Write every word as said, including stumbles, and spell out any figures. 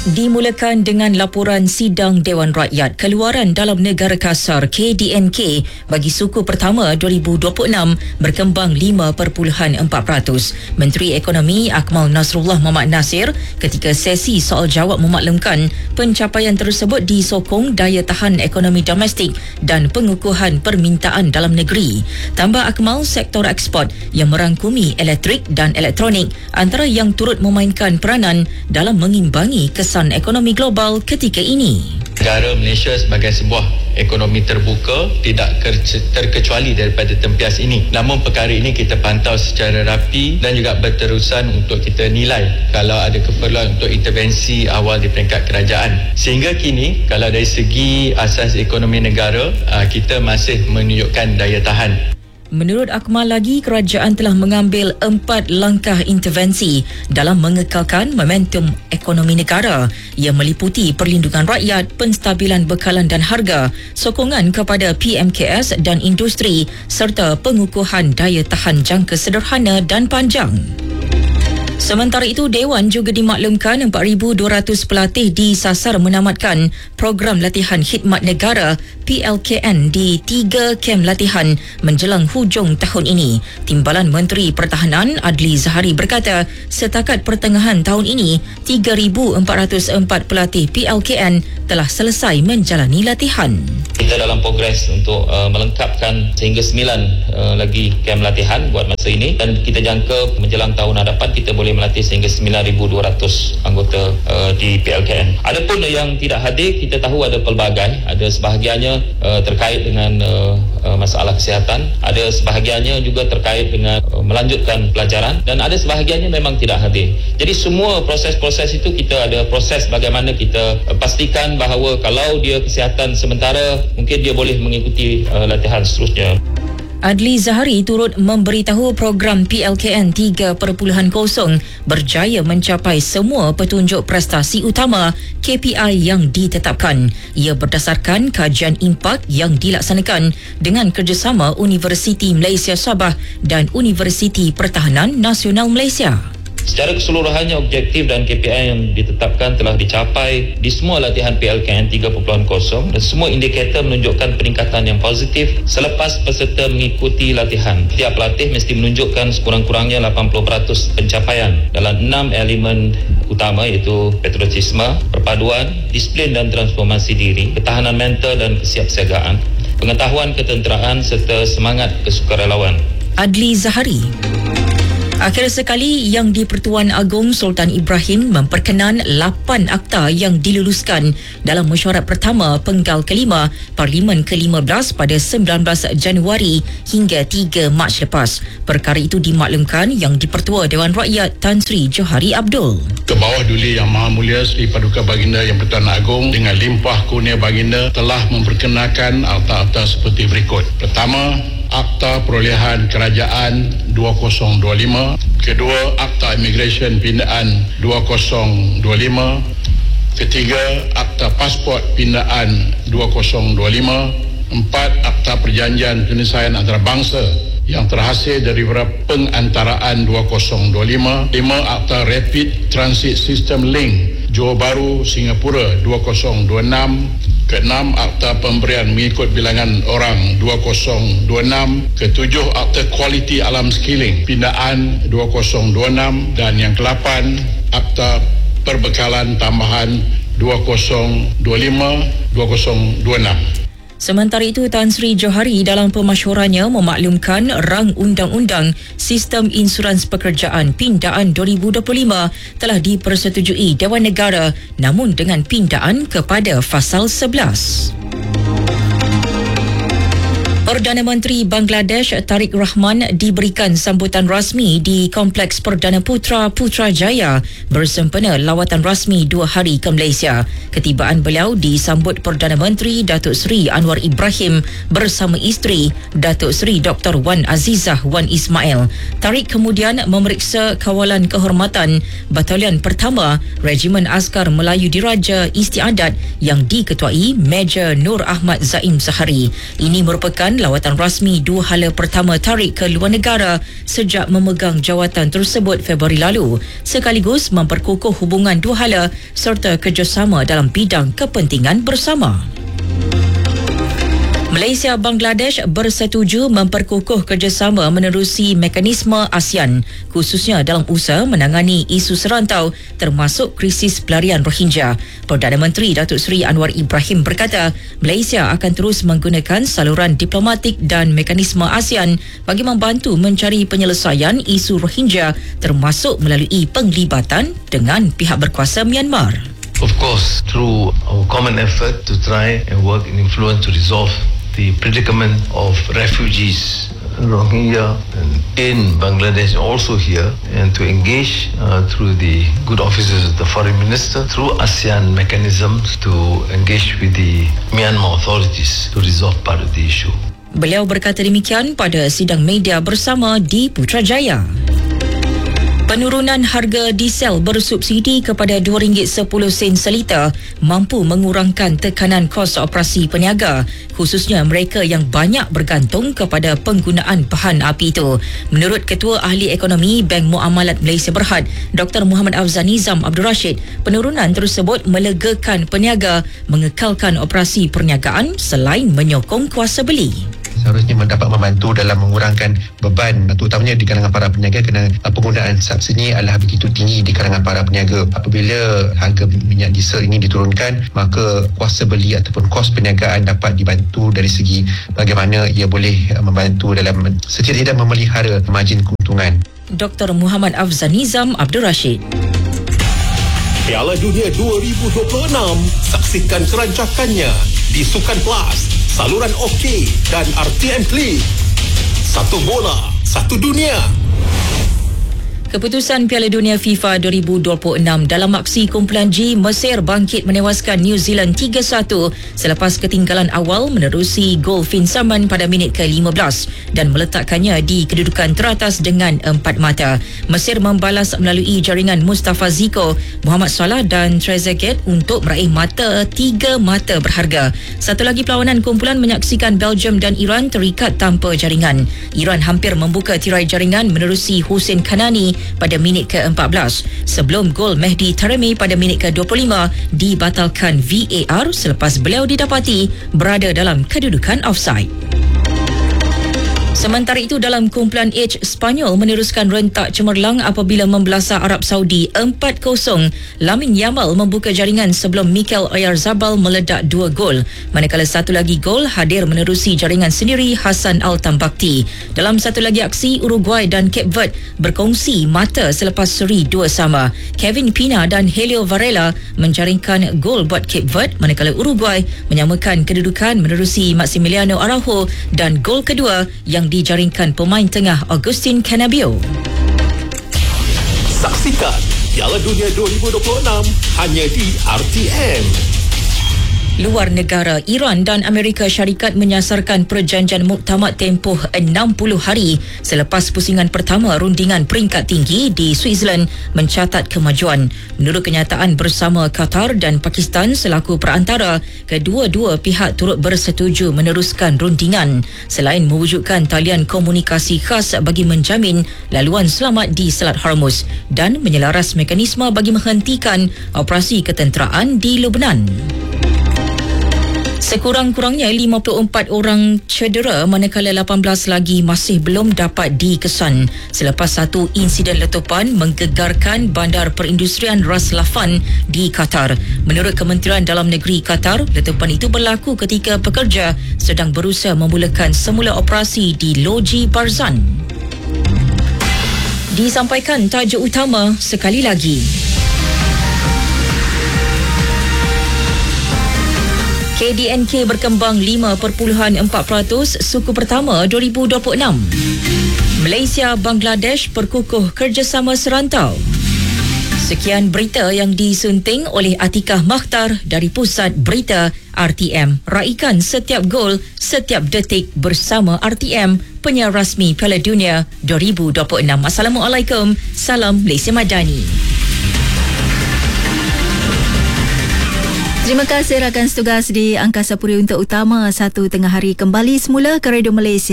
Dimulakan dengan laporan sidang Dewan Rakyat Keluaran Dalam Negara Kasar K D N K bagi suku pertama dua ribu dua puluh enam berkembang lima perpuluhan empat peratus. Menteri Ekonomi Akmal Nasrullah Mohamad Nasir ketika sesi soal jawab memaklumkan pencapaian tersebut disokong daya tahan ekonomi domestik dan pengukuhan permintaan dalam negeri. Tambah Akmal, sektor ekspor yang merangkumi elektrik dan elektronik antara yang turut memainkan peranan dalam mengimbangi kesan ekonomi global ketika ini. Negara Malaysia sebagai sebuah ekonomi terbuka tidak terkecuali daripada tempias ini. Namun perkara ini kita pantau secara rapi dan juga berterusan untuk kita nilai kalau ada keperluan untuk intervensi awal di peringkat kerajaan. Sehingga kini kalau dari segi asas ekonomi negara, kita masih menunjukkan daya tahan. Menurut Akmal lagi, kerajaan telah mengambil empat langkah intervensi dalam mengekalkan momentum ekonomi negara yang meliputi perlindungan rakyat, penstabilan bekalan dan harga, sokongan kepada P M K S dan industri serta pengukuhan daya tahan jangka sederhana dan panjang. Sementara itu, Dewan juga dimaklumkan empat ribu dua ratus pelatih disasar menamatkan program latihan khidmat negara P L K N di tiga kem latihan menjelang hujung tahun ini. Timbalan Menteri Pertahanan Adli Zahari berkata, setakat pertengahan tahun ini, tiga ribu empat ratus empat pelatih P L K N telah selesai menjalani latihan. Kita dalam progres untuk uh, melengkapkan sehingga sembilan uh, lagi kem latihan buat masa ini, dan kita jangka menjelang tahun hadapan kita boleh melatih sehingga sembilan ribu dua ratus anggota uh, di P L K N. Adapun yang tidak hadir, kita tahu ada pelbagai, ada sebahagiannya uh, terkait dengan uh, uh, masalah kesihatan, ada sebahagiannya juga terkait dengan uh, melanjutkan pelajaran, dan ada sebahagiannya memang tidak hadir. Jadi semua proses-proses itu kita ada proses bagaimana kita uh, pastikan bahawa kalau dia kesihatan sementara, mungkin dia boleh mengikuti uh, latihan seterusnya. Adli Zahari turut memberitahu program P L K N tiga perpuluhan kosong berjaya mencapai semua petunjuk prestasi utama K P I yang ditetapkan. Ia berdasarkan kajian impak yang dilaksanakan dengan kerjasama Universiti Malaysia Sabah dan Universiti Pertahanan Nasional Malaysia. Secara keseluruhannya, objektif dan K P I yang ditetapkan telah dicapai di semua latihan P L K N tiga perpuluhan kosong dan semua indikator menunjukkan peningkatan yang positif selepas peserta mengikuti latihan. Setiap pelatih mesti menunjukkan sekurang-kurangnya lapan puluh peratus pencapaian dalam enam elemen utama, iaitu patriotisme, perpaduan, disiplin dan transformasi diri, ketahanan mental dan kesiapsiagaan, pengetahuan ketenteraan serta semangat kesukarelawan. Adli Zahari. Akhir sekali, Yang di-Pertuan Agong Sultan Ibrahim memperkenan lapan akta yang diluluskan dalam mesyuarat pertama penggal kelima Parlimen ke lima belas pada sembilan belas Januari hingga tiga Mac lepas. Perkara itu dimaklumkan Yang di-Pertua Dewan Rakyat Tan Sri Johari Abdul. Ke bawah Duli Yang Maha Mulia Sri Paduka Baginda Yang Pertuan Agong dengan limpah kurnia baginda telah memperkenalkan akta-akta seperti berikut. Pertama, Akta Perolehan Kerajaan dua ribu dua puluh lima. Kedua, Akta Immigration Pindaan dua ribu dua puluh lima. Ketiga, Akta Pasport Pindaan dua ribu dua puluh lima. Empat, Akta Perjanjian Penyelesaian Antarabangsa yang terhasil dari pengantaraan dua ribu dua puluh lima. Lima, Akta Rapid Transit System Link Johor Bahru Singapura dua ribu dua puluh enam. Keenam, Akta Pemberian Mengikut Bilangan Orang dua ribu dua puluh enam. Ketujuh, Akta Kualiti Alam Skilling Pindaan dua ribu dua puluh enam. Dan yang kelapan, Akta Perbekalan Tambahan dua ribu dua puluh lima dua ribu dua puluh enam. Sementara itu, Tan Sri Johari dalam pemasyurannya memaklumkan rang Undang-Undang Sistem Insurans Pekerjaan Pindaan dua ribu dua puluh lima telah dipersetujui Dewan Negara, namun dengan pindaan kepada Fasal sebelas. Perdana Menteri Bangladesh Tariq Rahman diberikan sambutan rasmi di Kompleks Perdana Putra Putrajaya bersempena lawatan rasmi dua hari ke Malaysia. Ketibaan beliau disambut Perdana Menteri Datuk Seri Anwar Ibrahim bersama isteri Datuk Seri Doktor Wan Azizah Wan Ismail. Tariq kemudian memeriksa kawalan kehormatan Batalion Pertama Regimen Askar Melayu Diraja Istiadat yang diketuai Major Nur Ahmad Zaim Zahari. Ini merupakan lawatan rasmi dua hala pertama Tariq ke luar negara sejak memegang jawatan tersebut Februari lalu, sekaligus memperkukuh hubungan dua hala serta kerjasama dalam bidang kepentingan bersama. Malaysia Bangladesh bersetuju memperkukuh kerjasama menerusi mekanisme ASEAN, khususnya dalam usaha menangani isu serantau termasuk krisis pelarian Rohingya. Perdana Menteri Datuk Seri Anwar Ibrahim berkata, Malaysia akan terus menggunakan saluran diplomatik dan mekanisme ASEAN bagi membantu mencari penyelesaian isu Rohingya termasuk melalui penglibatan dengan pihak berkuasa Myanmar. Of course, through our common effort to try and work and influence to resolve the predicament of refugees, Rohingya, in Bangladesh, also here, and to engage uh, through the good offices of the Foreign Minister, through ASEAN mechanisms to engage with the Myanmar authorities to resolve part of the issue. Beliau berkata demikian pada sidang media bersama di Putrajaya. Penurunan harga diesel bersubsidi kepada dua ringgit sepuluh sen seliter mampu mengurangkan tekanan kos operasi peniaga, khususnya mereka yang banyak bergantung kepada penggunaan bahan api itu. Menurut Ketua Ahli Ekonomi Bank Muamalat Malaysia Berhad, Doktor Muhammad Afzal Nizam Abdul Rashid, penurunan tersebut melegakan peniaga mengekalkan operasi perniagaan selain menyokong kuasa beli. Seharusnya mendapat membantu dalam mengurangkan beban, terutamanya di kalangan para peniaga, kerana penggunaan subsidi adalah begitu tinggi di kalangan para peniaga. Apabila harga minyak diesel ini diturunkan, maka kuasa beli ataupun kos perniagaan dapat dibantu dari segi bagaimana ia boleh membantu dalam setidak-tidak memelihara margin keuntungan. Doktor Muhammad Afzal Nizam Abdul Rashid. Piala Dunia dua ribu dua puluh enam, saksikan kerancakannya di Sukan Plus, saluran OK dan R T M Click. Satu bola, satu dunia. Keputusan Piala Dunia FIFA dua ribu dua puluh enam dalam aksi kumpulan G, Mesir bangkit menewaskan New Zealand tiga satu selepas ketinggalan awal menerusi gol Finn Salman pada minit ke lima belas dan meletakkannya di kedudukan teratas dengan empat mata. Mesir membalas melalui jaringan Mustafa Ziko, Muhammad Salah dan Trezeguet untuk meraih mata tiga mata berharga. Satu lagi perlawanan kumpulan menyaksikan Belgium dan Iran terikat tanpa jaringan. Iran hampir membuka tirai jaringan menerusi Hussein Kanani pada minit ke empat belas sebelum gol Mehdi Taremi pada minit ke dua puluh lima dibatalkan V A R selepas beliau didapati berada dalam kedudukan offside. Sementara itu, dalam kumpulan H, Spanyol meneruskan rentak cemerlang apabila membelasah Arab Saudi empat kosong. Lamine Yamal membuka jaringan sebelum Mikel Oyarzabal meledak dua gol. Manakala satu lagi gol hadir menerusi jaringan sendiri Hassan Al-Tambakti. Dalam satu lagi aksi, Uruguay dan Cape Verde berkongsi mata selepas seri dua sama. Kevin Pina dan Helio Varela menjaringkan gol buat Cape Verde, manakala Uruguay menyamakan kedudukan menerusi Maximiliano Araujo dan gol kedua yang dijaringkan pemain tengah Agustin Canabio. Saksikan Piala Dunia dua ribu dua puluh enam hanya di R T M. Luar negara, Iran dan Amerika Syarikat menyasarkan perjanjian muktamad tempoh enam puluh hari selepas pusingan pertama rundingan peringkat tinggi di Switzerland mencatat kemajuan. Menurut kenyataan bersama Qatar dan Pakistan selaku perantara, kedua-dua pihak turut bersetuju meneruskan rundingan selain mewujudkan talian komunikasi khas bagi menjamin laluan selamat di Selat Hormuz dan menyelaras mekanisme bagi menghentikan operasi ketenteraan di Lebanon. Sekurang-kurangnya lima puluh empat orang cedera manakala lapan belas lagi masih belum dapat dikesan selepas satu insiden letupan menggegarkan bandar perindustrian Ras Laffan di Qatar. Menurut Kementerian Dalam Negeri Qatar, letupan itu berlaku ketika pekerja sedang berusaha memulakan semula operasi di Loji Barzan. Disampaikan tajuk utama sekali lagi. K D N K berkembang lima perpuluhan empat peratus suku pertama dua ribu dua puluh enam. Malaysia Bangladesh perkukuh kerjasama serantau. Sekian berita yang disunting oleh Atikah Makhtar dari Pusat Berita R T M. Raikan setiap gol, setiap detik bersama R T M, penyiar rasmi Piala Dunia dua ribu dua puluh enam. Assalamualaikum. Salam Malaysia Madani. Terima kasih rakan setugas di Angkasa Puri untuk Utama. Satu tengah hari kembali semula ke Radio Malaysia.